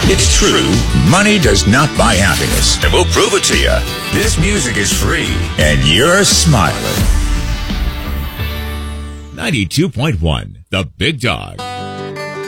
It's true, money does not buy happiness. And we'll prove it to you. This music is free, and you're smiling. 92.1, The Big Dog.